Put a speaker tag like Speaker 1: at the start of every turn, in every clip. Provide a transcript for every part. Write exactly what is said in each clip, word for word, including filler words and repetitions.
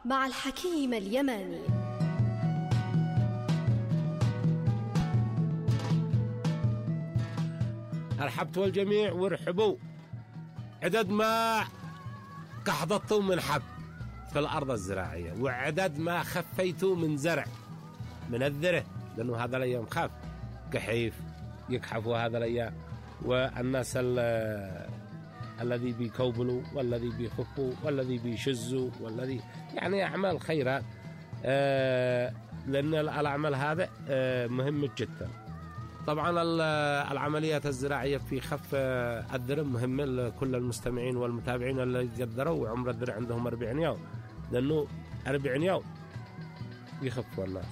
Speaker 1: مع الحكيم اليماني.
Speaker 2: أرحبتوا الجميع وارحبوا. عدد ما قحضتوا من حب في الأرض الزراعية، وعدد ما خفيتوا من زرع من الذرة، لأنه هذا الأيام خاف قحيف يكحفوا هذا الأيام، والناس الذي بيكوبلوا والذي بيخفوا والذي بيشزوا والذي يعني أعمال خيرات، آه لأن الأعمال هذا آه مهمة جدا. طبعا العمليات الزراعية في خف الذرة مهمة لكل المستمعين والمتابعين اللي قدروا وعمر الذرة عندهم أربعين يوم، لأنه أربعين يوم يخفوا الناس.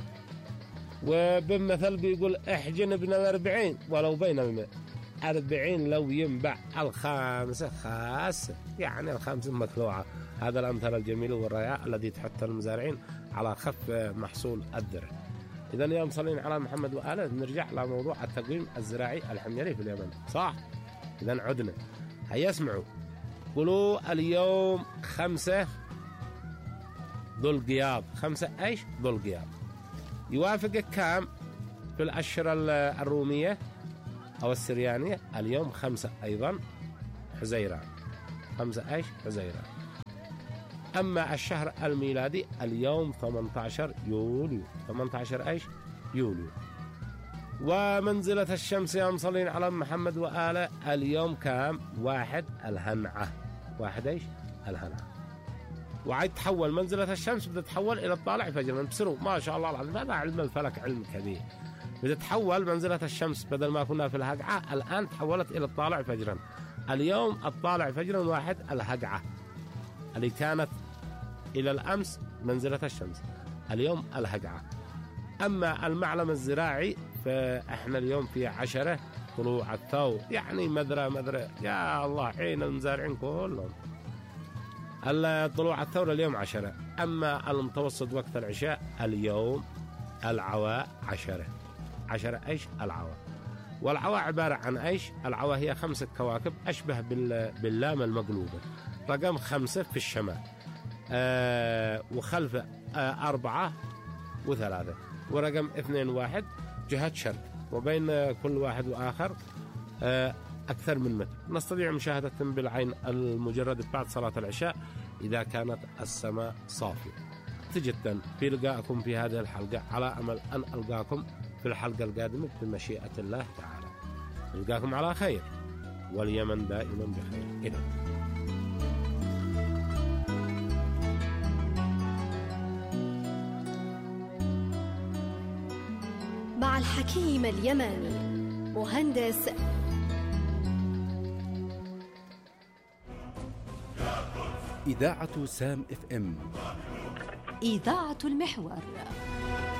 Speaker 2: وبمثل بيقول احجن ابن الأربعين ولو بين أربعين لو ينبع الخامسة خاصة، يعني الخامسة مكلوعة. هذا الأمثال الجميل والرائع الذي تحث المزارعين على خف محصول الذرة. إذا يا مصلين على محمد وآله، نرجع لموضوع التقويم الزراعي الحميري في اليمن. صح؟ إذا عدنا هيا اسمعوا. قولوا اليوم خمسة ذو القياض. خمسة ايش؟ ذو القياض. يوافق كام في الأشهر الرومية أو السريانية؟ اليوم خمسة أيضا حزيران. خمسة ايش؟ حزيران. أما الشهر الميلادي اليوم ثمانية عشر يوليو. ثمانية عشر ايش؟ يوليو. ومنزلة الشمس يا مصلين على محمد وآله اليوم كام؟ واحد الهنعة. واحد ايش؟ الهنعة. وعيد تحول منزلة الشمس، بدأ تحول إلى الطالع فجرا. بسروا ما شاء الله العظيم، هذا علم الفلك علم كبير. بدأ تحول منزلة الشمس، بدل ما كنا في الهقعة الآن تحولت إلى الطالع فجرا. اليوم الطالع فجرا واحد الهقعة اللي كانت إلى الأمس منزلة الشمس، اليوم الهقعة. أما المعلم الزراعي فإحنا اليوم في عشرة طلوع الثور، يعني مذرة مذرة يا الله عين المزارعين كلهم. طلوع الثور اليوم عشرة. أما المتوسط وقت العشاء اليوم العواء عشرة. عشرة ايش؟ العواء. والعواء عبارة عن ايش؟ العواء هي خمسة كواكب أشبه باللام المقلوبة. رقم خمسة في الشمال، آه وخلفه آه أربعة وثلاثة، ورقم اثنين واحد جهة شرق، وبين كل واحد وآخر آه أكثر من متر. نستطيع مشاهدة بالعين المجرد بعد صلاة العشاء إذا كانت السماء صافية. جدا في لقائكم في هذه الحلقة، على أمل أن ألقاكم في الحلقة القادمة بمشيئة الله تعالى. ألقاكم على خير، واليمن دائما بخير. إذا
Speaker 1: مع الحكيم اليماني مهندس
Speaker 3: إذاعة سام اف ام،
Speaker 1: إذاعة المحور.